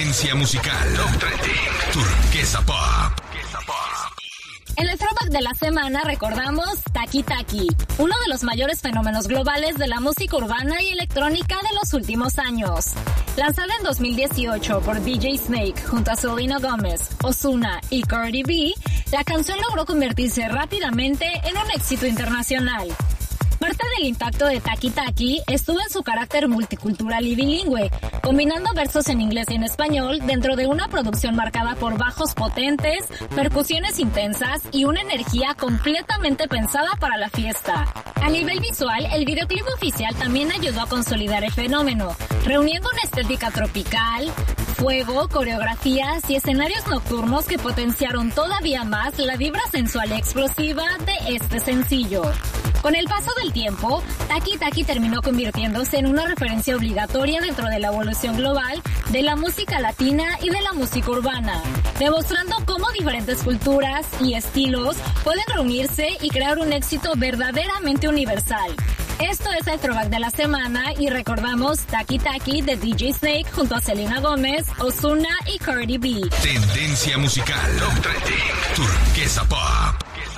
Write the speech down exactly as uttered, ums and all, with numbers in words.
Tendencia musical. Top Trending. Turquesa Pop. En el throwback de la semana recordamos Taki Taki, uno de los mayores fenómenos globales de la música urbana y electrónica de los últimos años. Lanzada en dos mil dieciocho por D J Snake junto a Selena Gomez, Ozuna y Cardi B, la canción logró convertirse rápidamente en un éxito internacional. Parte del impacto de Taki Taki estuvo en su carácter multicultural y bilingüe, combinando versos en inglés y en español dentro de una producción marcada por bajos potentes, percusiones intensas y una energía completamente pensada para la fiesta. A nivel visual, el videoclip oficial también ayudó a consolidar el fenómeno, reuniendo una estética tropical, fuego, coreografías y escenarios nocturnos que potenciaron todavía más la vibra sensual y explosiva de este sencillo. Con el paso del tiempo, Taki Taki terminó convirtiéndose en una referencia obligatoria dentro de la evolución global de la música latina y de la música urbana, demostrando cómo diferentes culturas y estilos pueden reunirse y crear un éxito verdaderamente universal. Esto es el throwback de la semana y recordamos Taki Taki de D J Snake junto a Selena Gomez, Ozuna y Cardi B. Tendencia musical. Top Trending. Turquesa Pop.